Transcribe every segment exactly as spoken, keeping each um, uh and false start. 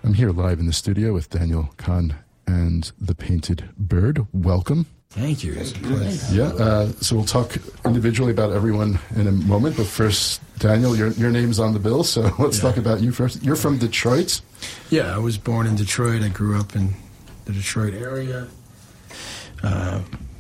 I'm here live in the studio with Daniel Kahn and the Painted Bird. Welcome. Thank you. It's a pleasure. Yeah, uh, so we'll talk individually about everyone in a moment, but first, Daniel, your your name's on the bill, so let's yeah. talk about you first. You're from Detroit? Yeah, I was born in Detroit. I grew up in the Detroit area. Uh,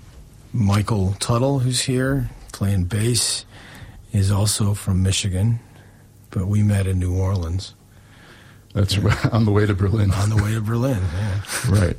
Michael Tuttle, who's here, playing bass, is also from Michigan, but we met in New Orleans. That's right, on the way to Berlin. On the way to Berlin, yeah. Right.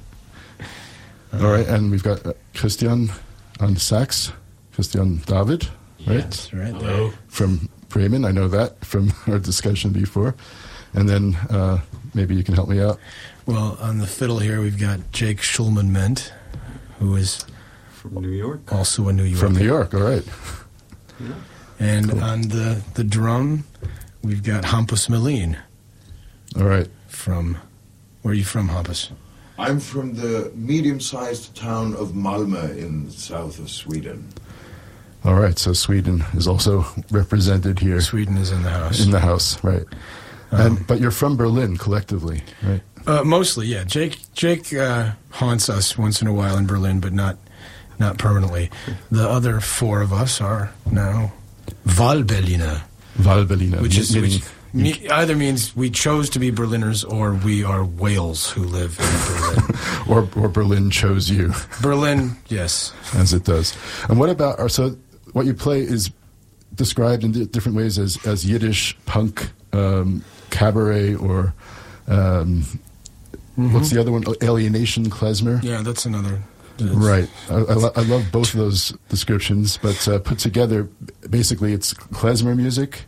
Uh, All right, and we've got uh, Christian on sax, Christian David, right? Yes, right there. From Bremen, I know that from our discussion before. And then uh, maybe you can help me out. Well, on the fiddle here, we've got Jake Schulman-Ment, who is from New York. Also a New Yorker. From New York, all right. Yeah. And cool. on the, the drum, we've got Hampus Melin. All right. From, where are you from, Hampus? I'm from the medium-sized town of Malmö in the south of Sweden. All right, so Sweden is also represented here. Sweden is in the house. In the house, right. Um, and, but you're from Berlin collectively, right? Uh, mostly, yeah. Jake Jake uh, haunts us once in a while in Berlin, but not not permanently. The other four of us are now Wahlberliner. Wahlberliner. Which is... Meaning, which, Me, either means we chose to be Berliners or we are whales who live in Berlin. or or Berlin chose you. Berlin, yes. As it does. And what about, or so what you play is described in di- different ways as, as Yiddish, punk, um, cabaret, or um, mm-hmm. what's the other one? Alienation, klezmer? Yeah, that's another. That's, right. I, I, lo- I love both of those descriptions, but uh, put together, basically it's klezmer music.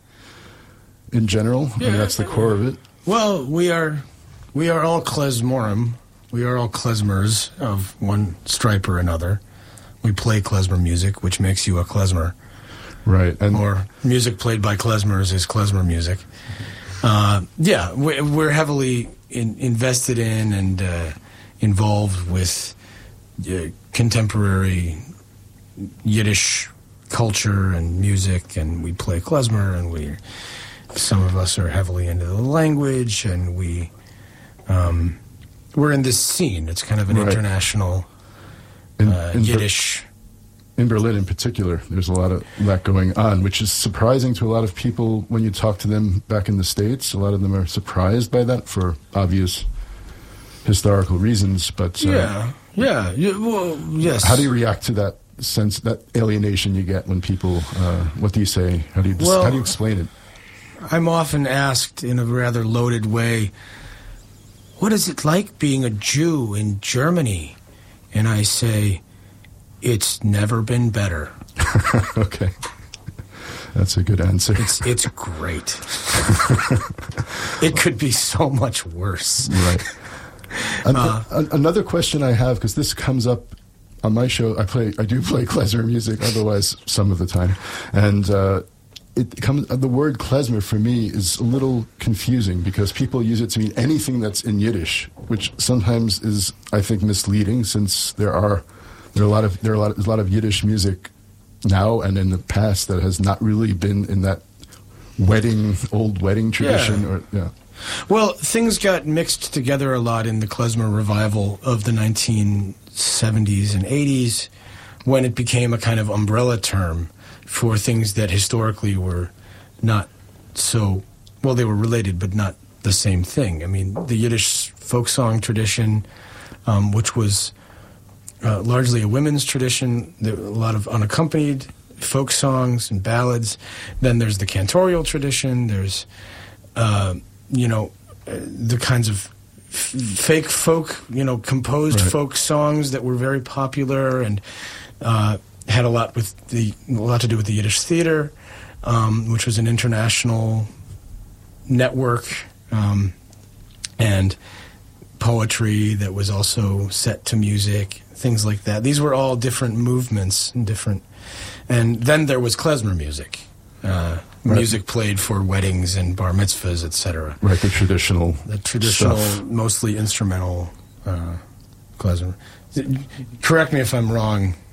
In general, yeah, I mean, that's the core of it. Well, we are, we are all klezmorim. We are all klezmers of one stripe or another. We play klezmer music, which makes you a klezmer. Right. And or music played by klezmers is klezmer music. Uh, yeah, we, we're heavily in, invested in and uh, involved with uh, contemporary Yiddish culture and music, and we play klezmer, and we. Some of us are heavily into the language, and we, um, we're in this scene. It's kind of an right. international in, uh, in Yiddish. Ber- in Berlin, in particular, there's a lot of that going on, which is surprising to a lot of people when you talk to them back in the States. A lot of them are surprised by that for obvious historical reasons. But uh, yeah, yeah, yeah, well, yes. How do you react to that sense, that alienation you get when people? Uh, what do you say? How do you well, how do you explain it? I'm often asked in a rather loaded way, what is it like being a Jew in Germany? And I say, it's never been better. Okay. That's a good answer. It's it's great. It could be so much worse. Right. An- uh, another question I have, because this comes up on my show, I play, I do play klezmer music, otherwise some of the time, and uh, it comes. The word klezmer for me is a little confusing because people use it to mean anything that's in Yiddish, which sometimes is, I think, misleading since there are there are a lot of there are a lot, there's a lot of Yiddish music now and in the past that has not really been in that wedding old wedding tradition. Yeah. Or yeah. Well, things got mixed together a lot in the klezmer revival of the nineteen seventies and eighties when it became a kind of umbrella term for things that historically were not so, well, they were related, but not the same thing. I mean, the Yiddish folk song tradition, um, which was uh, largely a women's tradition, there were a lot of unaccompanied folk songs and ballads. Then there's the cantorial tradition. There's, uh, you know, uh, the kinds of f- fake folk, you know, composed right. folk songs that were very popular and uh, had a lot with the a lot to do with the Yiddish theater, um, which was an international network, um, and poetry that was also set to music, things like that. These were all different movements and different. And then there was klezmer music, uh, right. music played for weddings and bar mitzvahs, et cetera. Right, the traditional, the traditional, stuff. Mostly instrumental uh, klezmer. Correct me if I'm wrong,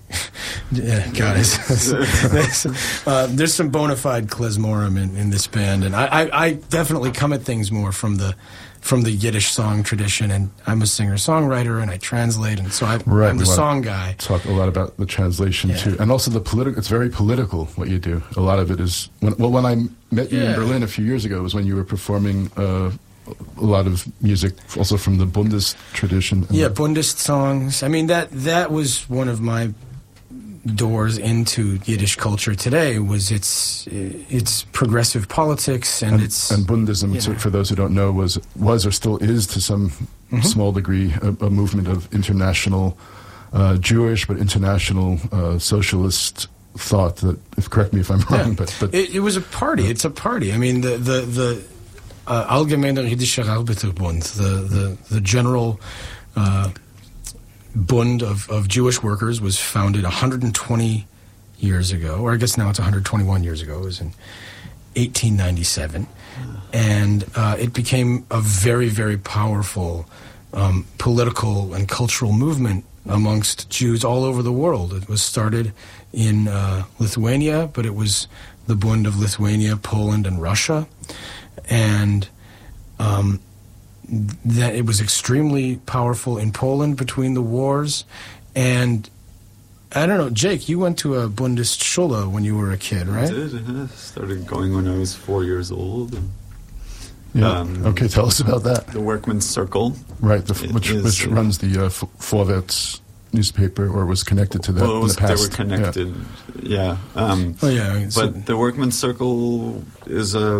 Yeah, God, it's, there's, uh, there's some bona fide klezmorim in, in this band, and I, I, I definitely come at things more from the from the Yiddish song tradition, and I'm a singer-songwriter, and I translate, and so I, right, I'm the song guy. Talk a lot about the translation, yeah. too. And also the political, it's very political, what you do. A lot of it is, when, well, when I met you yeah. in Berlin a few years ago, it was when you were performing uh, a lot of music, also from the Bundes tradition. Yeah, Bundist songs. I mean, that that was one of my doors into Yiddish culture today, was its its progressive politics and, and its... And Bundism, you know. to, for those who don't know, was was or still is, to some mm-hmm. small degree, a, a movement of international uh, Jewish, but international uh, socialist thought. That, if correct me if I'm wrong, yeah. but... but it, it was a party. It's a party. I mean, the... the, the uh, Allgemeiner Jiddischer Arbeiterbund, the, the, the general... Uh, Bund of, of Jewish workers was founded one hundred twenty years ago, or I guess now it's one hundred twenty-one years ago. It was in eighteen ninety-seven. And uh, it became a very, very powerful um, political and cultural movement amongst Jews all over the world. It was started in uh, Lithuania, but it was the Bund of Lithuania, Poland, and Russia. And... Um, that it was extremely powerful in Poland between the wars, and I don't know, Jake, you went to a Bundesschule when you were a kid, right? I did. I started going when I was four years old. And, yeah. Um, okay, tell us about that. The Workman's Circle, right? The, which is, which uh, runs the uh, Vorwärts newspaper, or was connected to that well, in was, the past. they were connected. Yeah. yeah. Um, oh yeah. I mean, but so, the Workman's Circle is a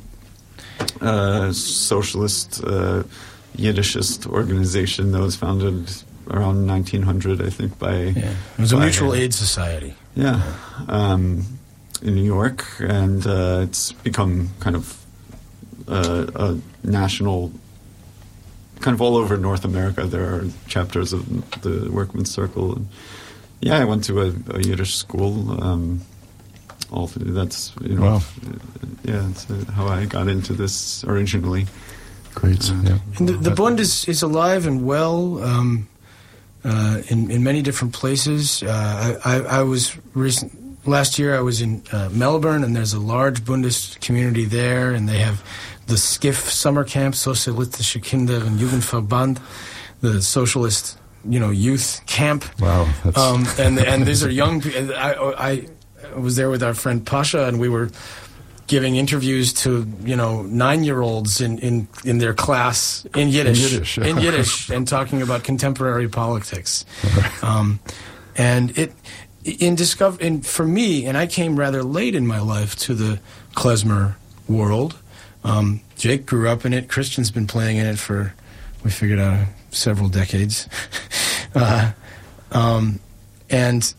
Uh, socialist uh, Yiddishist organization that was founded around nineteen hundred, I think, by... Yeah. It was a by, mutual uh, aid society. Yeah, um, in New York, and uh, it's become kind of uh, a national... Kind of all over North America, there are chapters of the Workman's Circle. And yeah, I went to a, a Yiddish school. Um, all that's, you know... Wow. Yeah, that's how I got into this originally. Great. Uh, yeah. And the, the Bund is, is alive and well um, uh, in in many different places. Uh, I, I, I was recent last year. I was in uh, Melbourne, and there's a large Bundist community there, and they have the SCIF summer camp, Sozialistische Kinder- und Jugendverband, the socialist, you know, youth camp. Wow. That's Um, and and these are young people. I, I I was there with our friend Pasha, and we were giving interviews to, you know, nine-year-olds in, in, in their class in Yiddish, in Yiddish, in Yiddish, and talking about contemporary politics. Um, and it in discover in for me, and I came rather late in my life to the klezmer world. Um, Jake grew up in it. Christian's been playing in it for, we figured out, uh, several decades. uh, um, and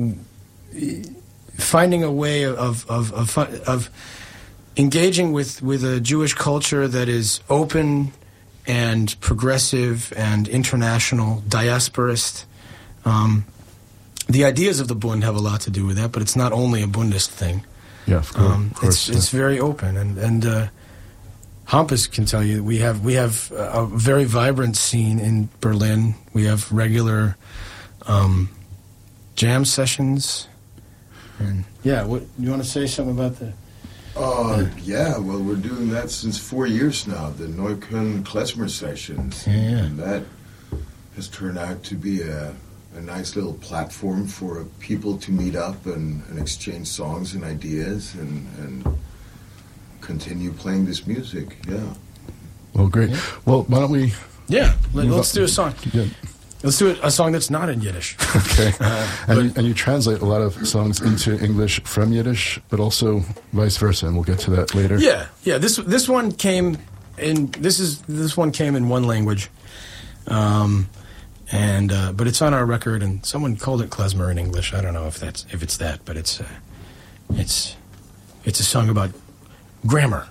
finding a way of of of, of engaging with, with a Jewish culture that is open and progressive and international, diasporist. Um, the ideas of the Bund have a lot to do with that, but it's not only a Bundist thing. Yeah, of course. Um, of course it's yeah. it's very open, and and uh, Hampus can tell you we have we have a very vibrant scene in Berlin. We have regular um, jam sessions. And yeah, what you want to say something about the? Uh, yeah, well, we're doing that since four years now, the Neukölln Klezmer sessions. Yeah, yeah. And that has turned out to be a, a nice little platform for people to meet up and, and exchange songs and ideas and, and continue playing this music, yeah. Well, great. Yeah. Well, why don't we... Yeah, let, let's do a song. Yeah. Let's do a song that's not in Yiddish. Okay. Uh, and, you, and you translate a lot of songs into English from Yiddish, but also vice versa, and we'll get to that later. Yeah, yeah. This this one came in. This is this one came in one language, um, and uh, but it's on our record. And someone called it klezmer in English. I don't know if that's if it's that, but it's uh, it's it's a song about grammar.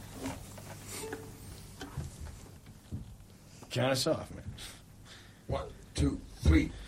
Count us off, man. One, two, three.